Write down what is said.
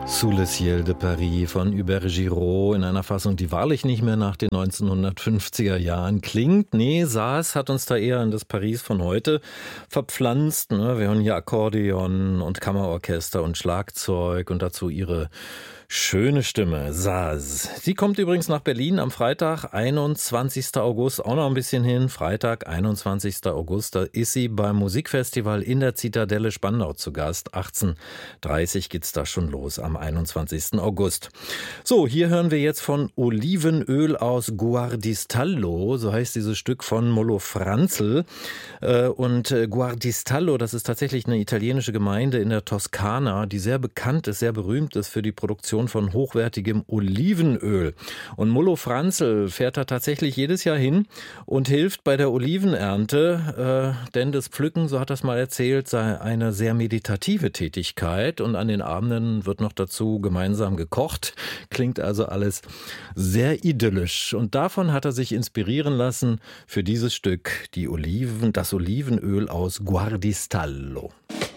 Sous le ciel de Paris von Hubert Giraud in einer Fassung, die wahrlich nicht mehr nach den 1950er Jahren klingt. Nee, Saas hat uns da eher in das Paris von heute verpflanzt. Ne? Wir hören hier Akkordeon und Kammerorchester und Schlagzeug und dazu ihre schöne Stimme, Saas. Sie kommt übrigens nach Berlin am Freitag, 21. August, auch noch ein bisschen hin. Freitag, 21. August, da ist sie beim Musikfestival in der Zitadelle Spandau zu Gast. 18:30 geht's da schon los am 21. August. So, hier hören wir jetzt von Olivenöl aus Guardistallo, so heißt dieses Stück von Molo Franzl. Und Guardistallo, das ist tatsächlich eine italienische Gemeinde in der Toskana, die sehr bekannt ist, sehr berühmt ist für die Produktion von hochwertigem Olivenöl. Und Molo Franzl fährt da tatsächlich jedes Jahr hin und hilft bei der Olivenernte, denn das Pflücken, so hat er es mal erzählt, sei eine sehr meditative Tätigkeit und an den Abenden wird noch dazu gemeinsam gekocht. Klingt also alles sehr idyllisch. Und davon hat er sich inspirieren lassen für dieses Stück, das Olivenöl aus Guardistallo.